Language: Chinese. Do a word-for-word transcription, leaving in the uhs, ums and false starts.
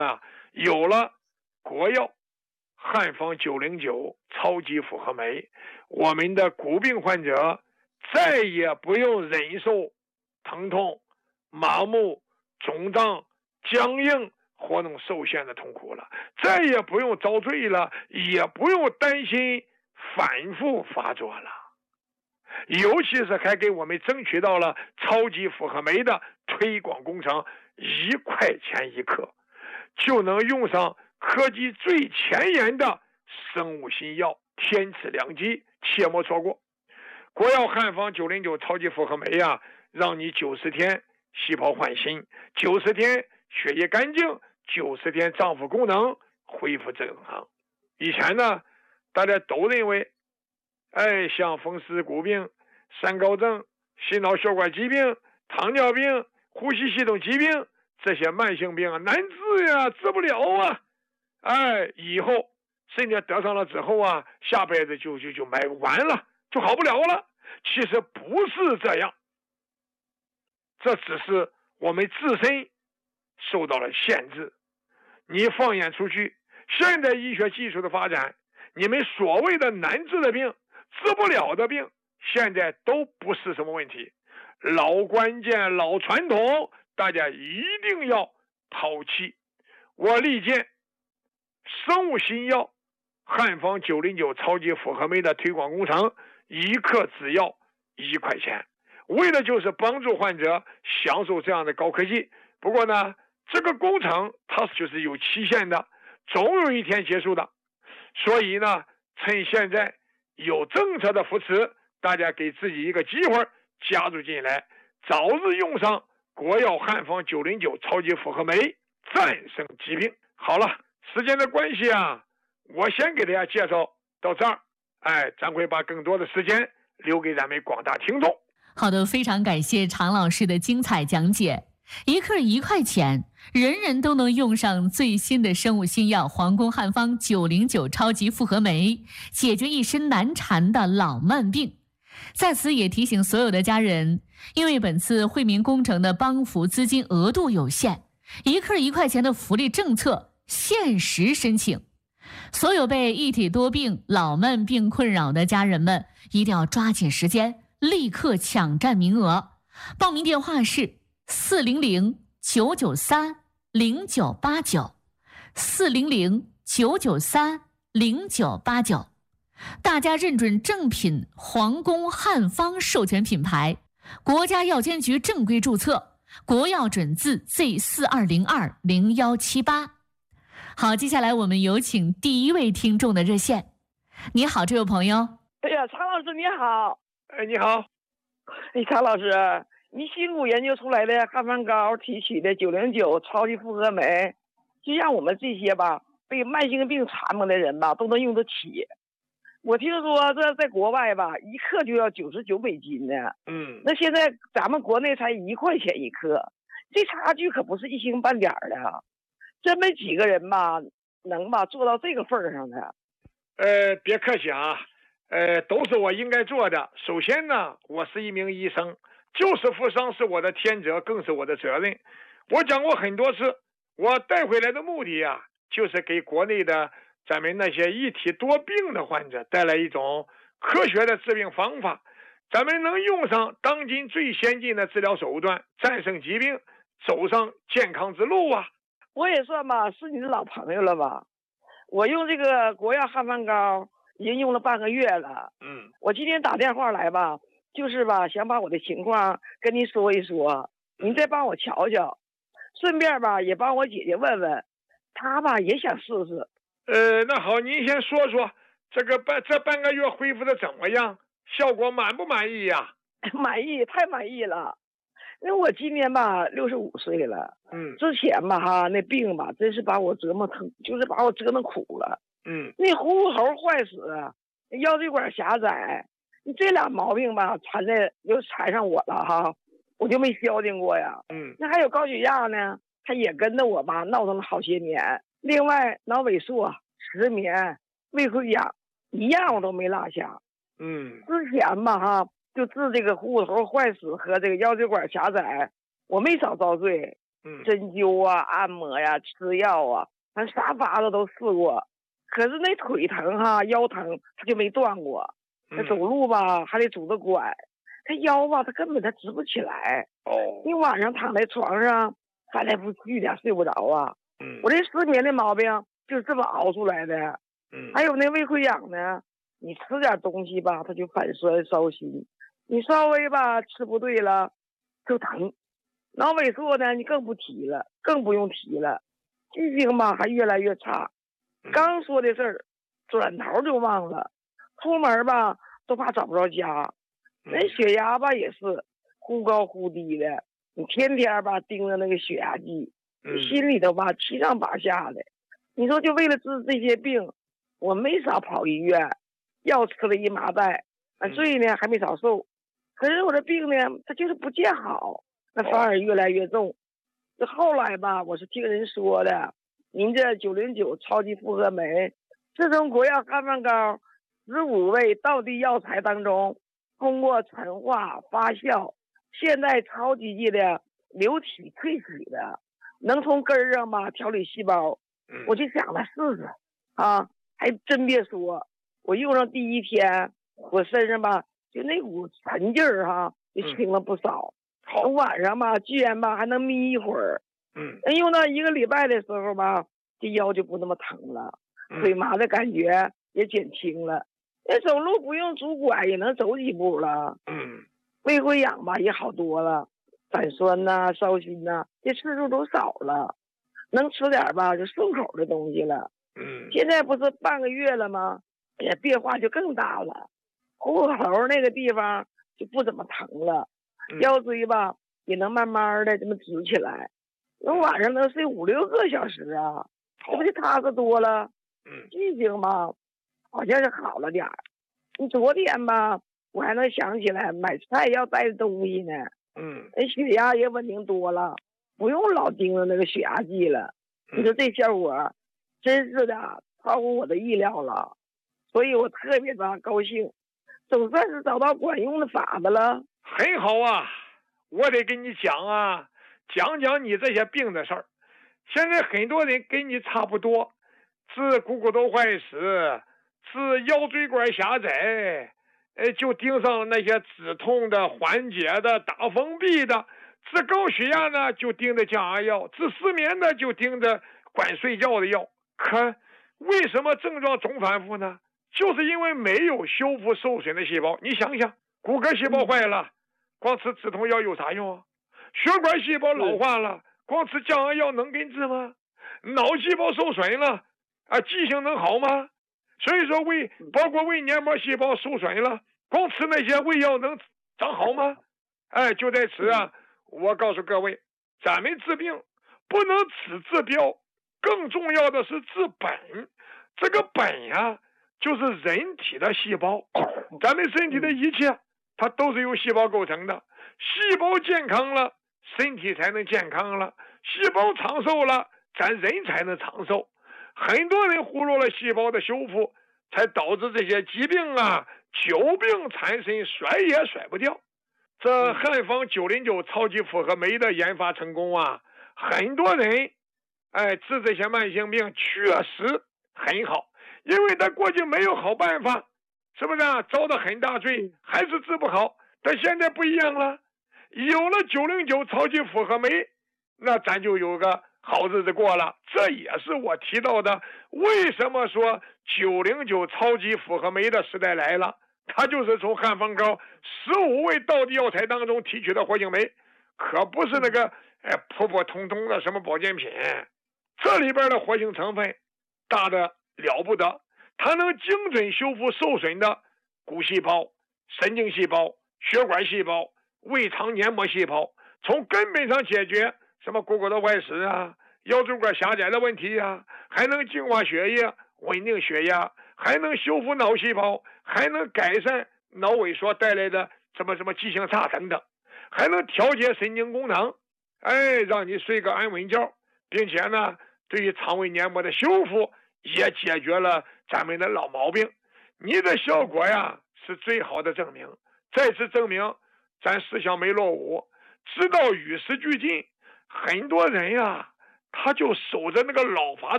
啊，有了国药汉方九零九超级复合酶，我们的骨病患者再也不用忍受疼痛、麻木、肿胀、僵硬、活动受限的痛苦了，再也不用遭罪了，也不用担心反复发作了。尤其是还给我们争取到了超级复合酶的推广工程，一块钱一克就能用上科技最前沿的生物新药，天赐良机，切莫错过。国药汉方九零九超级复合酶呀、啊，让你九十天细胞焕新，九十天血液干净，九十天脏腑功能恢复正常。以前呢，大家都认为，哎，像风湿骨病、三高症、心脑血管疾病、糖尿病、呼吸系统疾病这些慢性病啊，难治呀，治不了啊。哎，以后甚至得上了之后啊，下辈子就就就买完了，就好不了了。其实不是这样，这只是我们自身受到了限制。你放眼出去，现代医学技术的发展，你们所谓的难治的病、治不了的病，现在都不是什么问题。老关键、老传统，大家一定要抛弃。我力荐生物新药汉方九零九超级复合酶的推广工程，一克只要一块钱，为的就是帮助患者享受这样的高科技。不过呢，这个工程它就是有期限的，总有一天结束的。所以呢，趁现在有政策的扶持，大家给自己一个机会加入进来，早日用上国药汉方九零九超级复合酶，战胜疾病。好了，时间的关系啊，我先给大家介绍到这儿，哎，咱会把更多的时间留给咱们广大听众。 好的，非常感谢常老师的精彩讲解。一克一块钱，人人都能用上最新的生物新药皇宫汉方九零九超级复合酶，解决一身难缠的老慢病。在此也提醒所有的家人，因为本次惠民工程的帮扶资金额度有限，一克一块钱的福利政策限时申请。所有被一体多病、老慢病困扰的家人们，一定要抓紧时间，立刻抢占名额。报名电话是四零零九九三零九八九，四零零九九三零九八九。大家认准正品皇宫汉方授权品牌，国家药监局正规注册，国药准字 Z 四二零二零一七八。好，接下来我们有请第一位听众的热线。你好，这位朋友。 哎呀，常老师你好。 哎，你好。 哎，常老师，你辛苦研究出来的汉方膏提取的九零九超级复合酶，就让我们这些吧被慢性病缠磨的人吧都能用得起。我听说这在国外吧，一克就要九十九美金呢。 嗯， 那现在咱们国内才一块钱一克，这差距可不是一星半点的。真没几个人吧能吧做到这个份上的。 呃，别客气啊，呃，都是我应该做的。首先呢，我是一名医生，救死扶伤是我的天责，更是我的责任。我讲过很多次，我带回来的目的啊，就是给国内的咱们那些一体多病的患者带来一种科学的治病方法，咱们能用上当今最先进的治疗手段，战胜疾病，走上健康之路啊。 我也算吧是你的老朋友了吧，我用这个国药汉方膏已经用了半个月了。 嗯， 我今天打电话来吧，就是吧想把我的情况跟您说一说，您再帮我瞧瞧，顺便吧也帮我姐姐问问，她吧也想试试。 呃，那好，您先说说这个半这半个月恢复的怎么样，效果满不满意呀？ 满意，太满意了。因为我今年吧六十五岁了， 嗯， 之前吧哈那病吧真是把我折磨疼，就是把我折腾苦了。 嗯， 那呼喉坏死，腰椎管狭窄，你这俩毛病吧缠在又缠上我了哈，我就没消停过呀。 嗯， 那还有高血压呢，它也跟着我吧闹腾了好些年。另外脑萎缩、失眠、胃溃疡，一样我都没落下。 嗯， 之前吧哈。就治这个呼喉坏死和这个腰椎管狭窄，我没少遭罪。 嗯针灸啊、按摩呀、吃药啊，咱啥法子都试过，可是那腿疼哈、腰疼他就没断过。他走嗯路吧还得拄着拐，他腰吧他根本他直不起来。 哦你晚上躺在床上翻来覆去的睡不着啊。 嗯我这失眠的毛病就是这么熬出来的。 嗯还有那胃溃疡呢，你吃点东西吧，它就反酸烧心，你稍微吧吃不对了就疼。脑萎缩呢，你更不提了，更不用提了，记性吧还越来越差。刚说的事儿，转头就忘了，出门吧都怕找不着家。那血压吧也是忽高忽低的，你天天吧盯着那个血压计，你心里头吧七上八下的。你说就为了治这些病，我没少跑医院，药吃了一麻袋，啊罪呢还没少受。可是我这病呢，它就是不见好，那反而越来越重。这后来吧，我是听人说的，您这九零九超级复合酶是从国药汉方膏十五味道地药材当中，通过陈化发酵，现在超级剂的流体萃取的，能从根儿上吧调理细胞。我就想着试试啊，还真别说，我用上第一天，我身上吧就那股沉劲儿哈，就轻了不少。我晚上吧居然吧还能眯一会儿。 嗯， 用到一个礼拜的时候吧，这腰就不那么疼了，腿麻的感觉也减轻了，那走路不用拄拐也能走几步了。 嗯， 胃溃疡吧也好多了，反酸呐、烧心呐，这次数都少了，能吃点吧就顺口的东西了。 嗯， 现在不是半个月了吗？哎呀，变化就更大了，虎口头那个地方就不怎么疼了，腰椎吧也能慢慢的这么直起来。我晚上能睡五六个小时啊，这不就踏实多了？ 嗯， 记性吧，好像是好了点儿。你昨天吧，我还能想起来买菜要带的东西呢。 嗯， 那血压也稳定多了，不用老盯着那个血压计了。你说这效果，真是的超乎我的意料了，所以我特别的高兴，总算是找到管用的法子了。 很好啊，我得跟你讲啊。讲讲你这些病的事儿。现在很多人跟你差不多，治股骨头坏死，治腰椎管狭窄，呃，就盯上那些止痛的、缓解的、打封闭的；治高血压呢，就盯着降压药；治失眠的，就盯着管睡觉的药。可为什么症状总反复呢？就是因为没有修复受损的细胞。你想想，骨骼细胞坏了，光吃止痛药有啥用啊？血管细胞老化了，光吃降压药能根治吗？脑细胞受损了，啊，记性能好吗？所以说胃包括胃黏膜细胞受损了，光吃那些胃药能长好吗？哎，就在此啊，我告诉各位，咱们治病不能只治标，更重要的是治本。这个本呀、啊，就是人体的细胞，咱们身体的一切，它都是由细胞构成的。细胞健康了，身体才能健康了，细胞长寿了，咱人才能长寿。很多人忽略了细胞的修复，才导致这些疾病啊、久病缠身，甩也甩不掉。这汉方九零九超级复合酶的研发成功啊，很多人哎治这些慢性病确实很好，因为他过去没有好办法，是不是啊？遭到很大罪，还是治不好。但现在不一样了，有了九零九超级复合酶，那咱就有个好日子过了。这也是我提到的，为什么说九零九超级复合酶的时代来了？它就是从汉方膏十五味道地药材当中提取的活性酶，可不是那个哎普普通通的什么保健品。这里边的活性成分大的了不得，它能精准修复受损的骨细胞、神经细胞、血管细胞、胃肠黏膜细胞，从根本上解决什么骨骼的坏死啊、腰椎管狭窄的问题啊，还能净化血液、稳定血压，还能修复脑细胞，还能改善脑萎缩带来的什么什么记性差等等，还能调节神经功能，哎，让你睡个安稳觉，并且呢，对于肠胃黏膜的修复也解决了咱们的老毛病。你的效果呀是最好的证明。再次证明咱思想没落伍，知道与时俱进， 很多人呀、他就守着那个老法